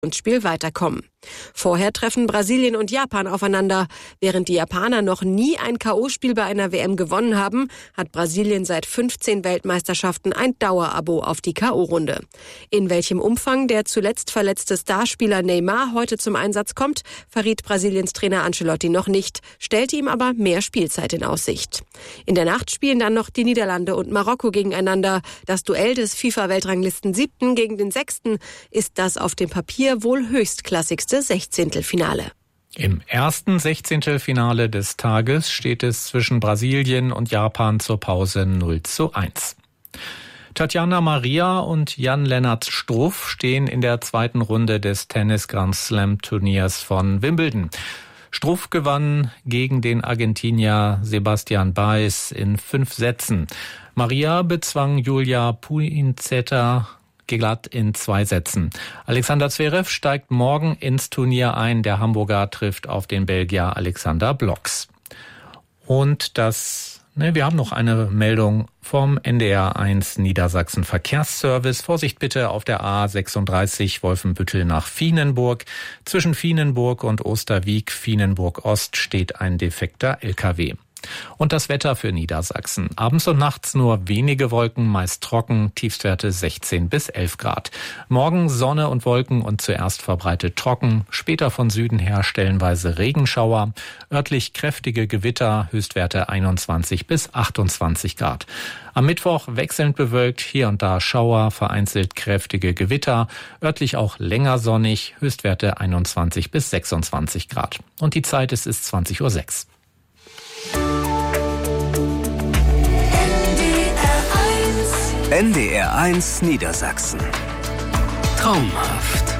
Spiel weiterkommen. Vorher treffen Brasilien und Japan aufeinander. Während die Japaner noch nie ein K.O.-Spiel bei einer WM gewonnen haben, hat Brasilien seit 15 Weltmeisterschaften ein Dauerabo auf die K.O.-Runde. In welchem Umfang der zuletzt verletzte Starspieler Neymar heute zum Einsatz kommt, verriet Brasiliens Trainer Ancelotti noch nicht, stellte ihm aber mehr Spielzeit in Aussicht. In der Nacht spielen dann noch die Niederlande und Marokko gegeneinander. Das Duell des FIFA-Weltranglisten 7. gegen den 6. ist das auf dem Papier wohl höchstklassigste Sechzehntelfinale. Im ersten Sechzehntelfinale des Tages steht es zwischen Brasilien und Japan zur Pause 0:1. Tatjana Maria und Jan-Lennart Struff stehen in der zweiten Runde des Tennis-Grand-Slam-Turniers von Wimbledon. Struff gewann gegen den Argentinier Sebastian Baez in 5 Sätzen. Maria bezwang Julia Puinzeta glatt in 2 Sätzen. Alexander Zverev steigt morgen ins Turnier ein. Der Hamburger trifft auf den Belgier Alexander Bloks. Und wir haben noch eine Meldung vom NDR1 Niedersachsen Verkehrsservice. Vorsicht bitte auf der A36 Wolfenbüttel nach Vienenburg. Zwischen Vienenburg und Osterwieck, Vienenburg Ost, steht ein defekter LKW. Und das Wetter für Niedersachsen. Abends und nachts nur wenige Wolken, meist trocken, Tiefstwerte 16 bis 11 Grad. Morgen Sonne und Wolken und zuerst verbreitet trocken, später von Süden her stellenweise Regenschauer, örtlich kräftige Gewitter, Höchstwerte 21 bis 28 Grad. Am Mittwoch wechselnd bewölkt, hier und da Schauer, vereinzelt kräftige Gewitter, örtlich auch länger sonnig, Höchstwerte 21 bis 26 Grad. Und die Zeit ist 20:06 Uhr. NDR1 Niedersachsen. Traumhaft.